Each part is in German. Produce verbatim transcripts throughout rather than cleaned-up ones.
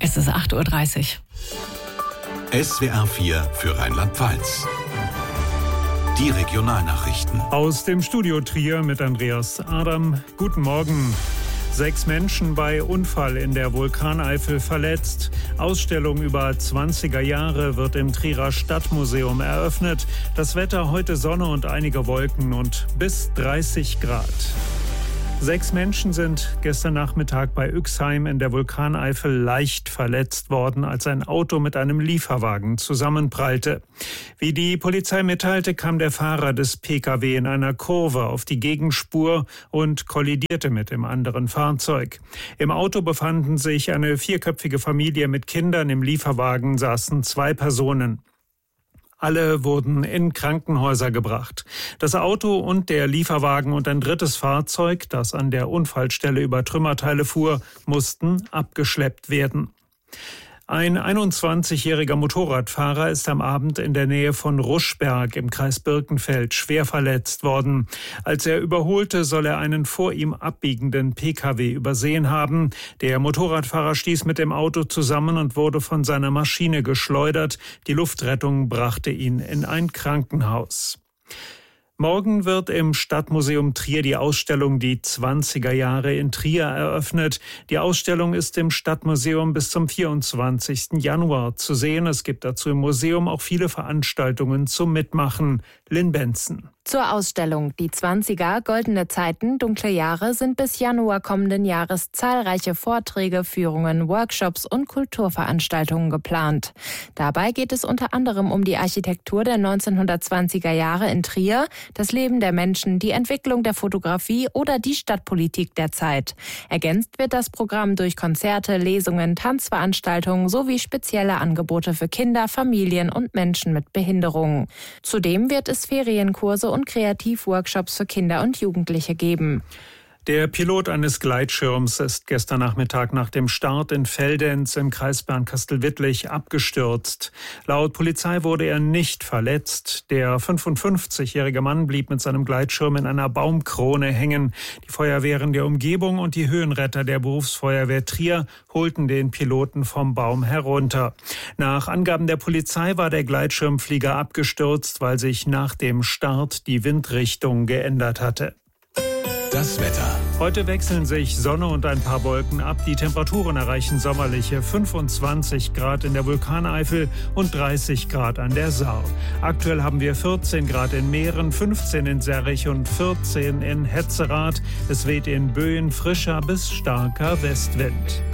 Es ist acht Uhr dreißig. S W R vier für Rheinland-Pfalz. Die Regionalnachrichten. Aus dem Studio Trier mit Andreas Adam. Guten Morgen. Sechs Menschen bei Unfall in der Vulkaneifel verletzt. Ausstellung über zwanziger Jahre wird im Trierer Stadtmuseum eröffnet. Das Wetter heute Sonne und einige Wolken und bis dreißig Grad. Sechs Menschen sind gestern Nachmittag bei Uexheim in der Vulkaneifel leicht verletzt worden, als ein Auto mit einem Lieferwagen zusammenprallte. Wie die Polizei mitteilte, kam der Fahrer des P K W in einer Kurve auf die Gegenspur und kollidierte mit dem anderen Fahrzeug. Im Auto befanden sich eine vierköpfige Familie mit Kindern, im Lieferwagen saßen zwei Personen. Alle wurden in Krankenhäuser gebracht. Das Auto und der Lieferwagen und ein drittes Fahrzeug, das an der Unfallstelle über Trümmerteile fuhr, mussten abgeschleppt werden. Ein einundzwanzigjähriger Motorradfahrer ist am Abend in der Nähe von Ruschberg im Kreis Birkenfeld schwer verletzt worden. Als er überholte, soll er einen vor ihm abbiegenden P K W übersehen haben. Der Motorradfahrer stieß mit dem Auto zusammen und wurde von seiner Maschine geschleudert. Die Luftrettung brachte ihn in ein Krankenhaus. Morgen wird im Stadtmuseum Trier die Ausstellung Die zwanziger Jahre in Trier eröffnet. Die Ausstellung ist im Stadtmuseum bis zum vierundzwanzigsten Januar zu sehen. Es gibt dazu im Museum auch viele Veranstaltungen zum Mitmachen. Lynn Benson. Zur Ausstellung Die zwanziger, goldene Zeiten, dunkle Jahre sind bis Januar kommenden Jahres zahlreiche Vorträge, Führungen, Workshops und Kulturveranstaltungen geplant. Dabei geht es unter anderem um die Architektur der neunzehnhundertzwanziger Jahre in Trier, das Leben der Menschen, die Entwicklung der Fotografie oder die Stadtpolitik der Zeit. Ergänzt wird das Programm durch Konzerte, Lesungen, Tanzveranstaltungen sowie spezielle Angebote für Kinder, Familien und Menschen mit Behinderungen. Zudem wird es Ferienkurse und Kreativworkshops für Kinder und Jugendliche geben. Der Pilot eines Gleitschirms ist gestern Nachmittag nach dem Start in Veldenz im Kreis Bernkastel-Wittlich abgestürzt. Laut Polizei wurde er nicht verletzt. Der fünfundfünfzigjährige Mann blieb mit seinem Gleitschirm in einer Baumkrone hängen. Die Feuerwehren der Umgebung und die Höhenretter der Berufsfeuerwehr Trier holten den Piloten vom Baum herunter. Nach Angaben der Polizei war der Gleitschirmflieger abgestürzt, weil sich nach dem Start die Windrichtung geändert hatte. Das Wetter. Heute wechseln sich Sonne und ein paar Wolken ab. Die Temperaturen erreichen sommerliche fünfundzwanzig Grad in der Vulkaneifel und dreißig Grad an der Saar. Aktuell haben wir vierzehn Grad in Mähren, fünfzehn in Serrich und vierzehn in Hetzerath. Es weht in Böen frischer bis starker Westwind.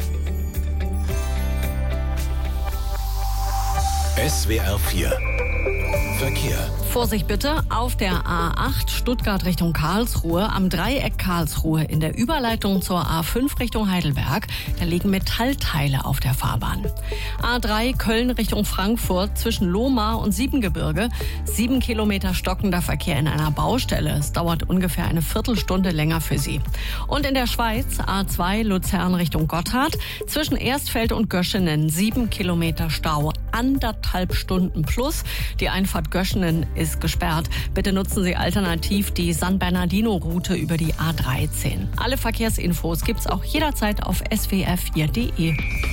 S W R vier Verkehr. Vorsicht bitte, auf der A acht Stuttgart Richtung Karlsruhe, am Dreieck Karlsruhe in der Überleitung zur A fünf Richtung Heidelberg, da liegen Metallteile auf der Fahrbahn. A drei Köln Richtung Frankfurt zwischen Lohmar und Siebengebirge, sieben Kilometer stockender Verkehr in einer Baustelle. Es dauert ungefähr eine Viertelstunde länger für Sie. Und in der Schweiz A zwei Luzern Richtung Gotthard, zwischen Erstfeld und Göschenen sieben Kilometer Stau, anderthalb Stunden plus. Die Einfahrt Göschenen ist gesperrt. Bitte nutzen Sie alternativ die San Bernardino-Route über die A dreizehn. Alle Verkehrsinfos gibt's auch jederzeit auf s w r vier punkt d e.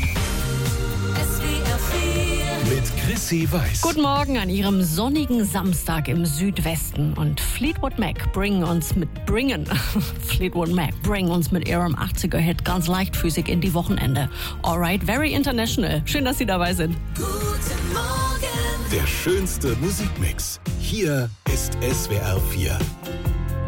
Mit Chrissy Weiß. Guten Morgen an Ihrem sonnigen Samstag im Südwesten. Und Fleetwood Mac bringen uns mit bringen Fleetwood Mac bringen uns mit ihrem achtziger-Hit ganz leichtfüßig in die Wochenende. Alright, very international. Schön, dass Sie dabei sind. Guten Morgen. Der schönste Musikmix. Hier ist S W R vier.